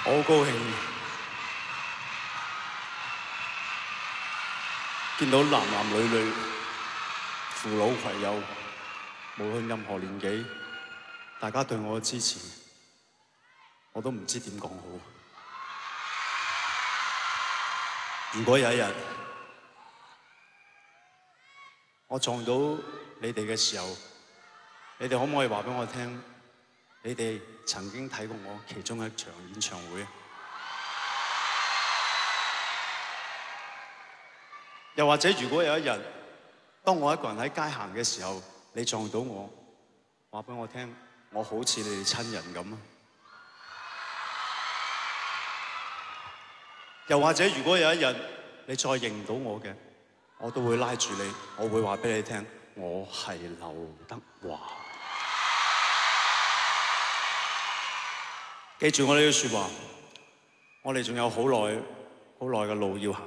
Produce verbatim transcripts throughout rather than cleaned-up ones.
我好高興見到男男女女、父老攜幼，無論任何年紀，大家對我嘅支持，我都唔知點講好。如果有一日我撞到你哋嘅時候，你哋可唔可以話俾我聽，你哋曾經睇過我其中一場演唱會？又或者如果有一日，當我一個人喺街行嘅時候，你撞到我，話俾我聽，我好似你哋親人咁啊！又或者如果有一日你再認唔到我嘅，我都會拉住你，我會話俾你聽，我係劉德華。記住我呢句說話，我哋仲有好耐好耐嘅路要行。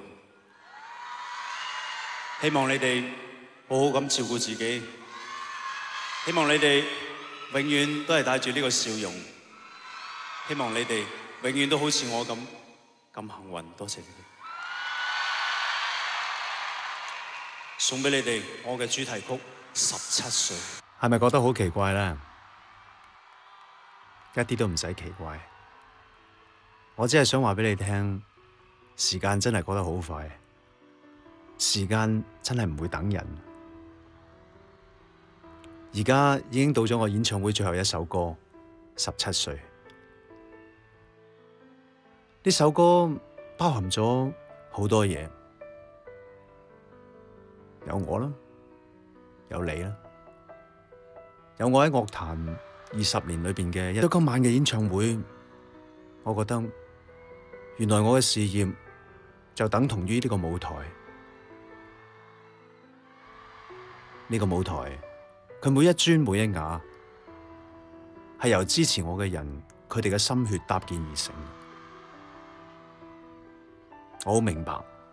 希望你哋好好咁照顧自己，希望你哋永遠都係帶住呢個笑容，希望你哋永遠都好似我咁咁幸運。多謝你哋，送俾你哋我嘅主題曲《十七歲》。 係咪覺得好奇怪咧？一啲都唔使奇怪，我只係想話俾你聽，時間真係過得好快，時間真係唔會等人。而家已經到咗我演唱會最後一首歌《十七歲》。呢首歌包含咗好多嘢，有我啦，有你啦，有我喺樂壇二十年裏邊嘅一到今晚嘅演唱會，我覺得原來我嘅事業就等同於呢個舞台。呢個舞台，佢每一磚每一瓦係由支持我嘅人佢哋嘅心血搭建而成。我好明白，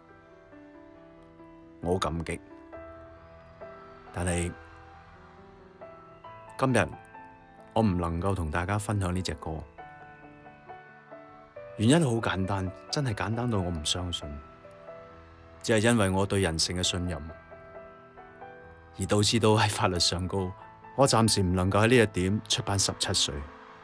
我好感激，但係今日我唔能夠同大家分享呢隻歌，原因好簡單，真係簡單到我唔相信，只係因為我對人性嘅信任，而導致到喺法律上高，我暫時唔能夠喺呢一點出版十七歲。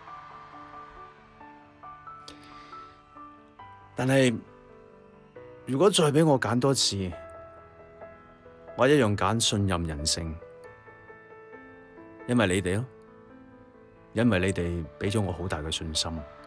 但係如果再俾我揀多次，我一樣揀信任人性，因為你哋咯。因為你哋畀咗我好大嘅信心。